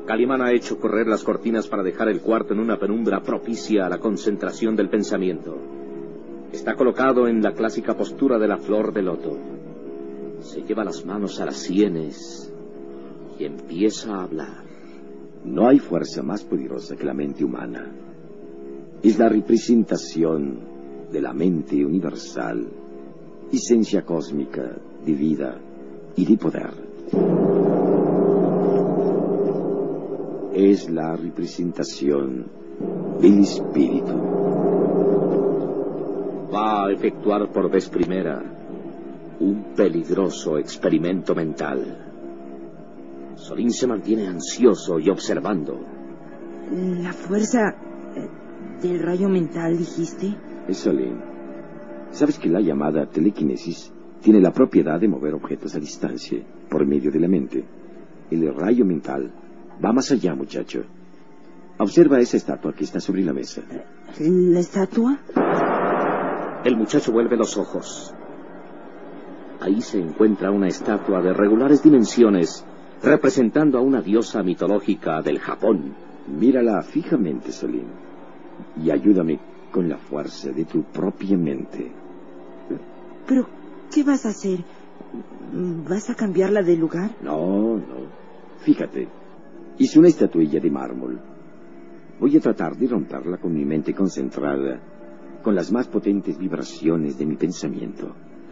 Calimán ha hecho correr las cortinas para dejar el cuarto en una penumbra propicia a la concentración del pensamiento. Está colocado en la clásica postura de la flor de loto. Se lleva las manos a las sienes y empieza a hablar. No hay fuerza más poderosa que la mente humana. Es la representación de la mente universal, esencia cósmica de vida y de poder. Es la representación del espíritu. Va a efectuar por vez primera un peligroso experimento mental. Solín se mantiene ansioso y observando. La fuerza del rayo mental, dijiste. Solín, ¿sabes que la llamada telequinesis tiene la propiedad de mover objetos a distancia por medio de la mente? El rayo mental va más allá, muchacho. Observa esa estatua que está sobre la mesa. ¿La estatua? El muchacho vuelve los ojos. Ahí se encuentra una estatua de regulares dimensiones, representando a una diosa mitológica del Japón. Mírala fijamente, Solín, y ayúdame con la fuerza de tu propia mente. ¿Pero qué vas a hacer? ¿Vas a cambiarla de lugar? No. Fíjate, hice una estatuilla de mármol. Voy a tratar de romperla con mi mente concentrada, con las más potentes vibraciones de mi pensamiento.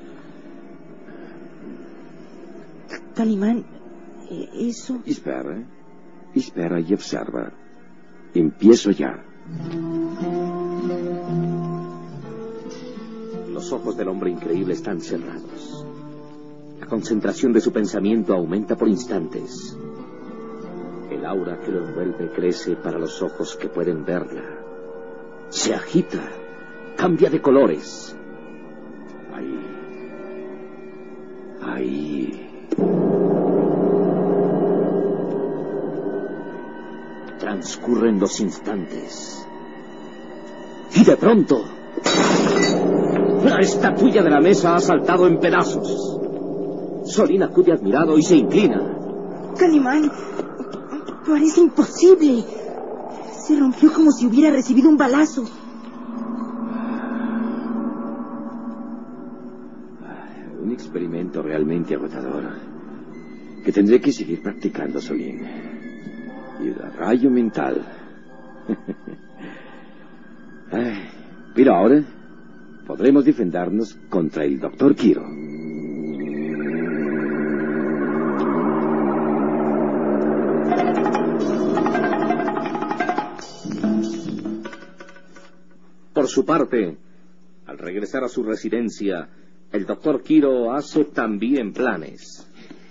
Calimán, eso... Espera y observa. Empiezo ya. Los ojos del hombre increíble están cerrados. La concentración de su pensamiento aumenta por instantes. El aura que lo envuelve crece para los ojos que pueden verla. Se agita, cambia de colores. Ahí. Transcurren los instantes. Y de pronto, la estatuilla de la mesa ha saltado en pedazos. Solín acude admirado y se inclina. Calimán, parece imposible. Se rompió como si hubiera recibido un balazo. Un experimento realmente agotador, que tendré que seguir practicando, Solín. Y el rayo mental. Pero ahora podremos defendernos contra el Dr. Quiro. Por su parte, al regresar a su residencia, el Dr. Quiro hace también planes.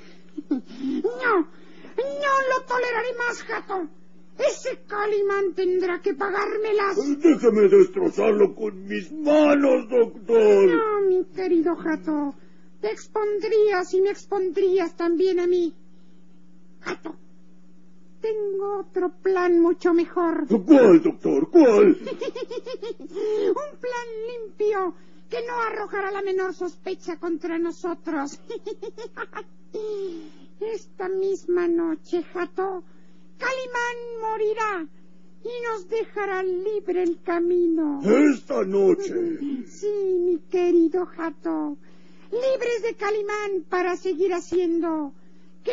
No lo toleraré más, Jato. Ese Calimán tendrá que pagármelas. Déjame destrozarlo con mis manos, doctor. No, mi querido Jato. Te expondrías y me expondrías también a mí. Jato, tengo otro plan mucho mejor. ¿Cuál, doctor? ¿Cuál? Un plan limpio que no arrojará la menor sospecha contra nosotros. Esta misma noche, Jato, Calimán morirá y nos dejará libre el camino. ¿Esta noche? Sí, mi querido Jato. Libres de Calimán para seguir haciendo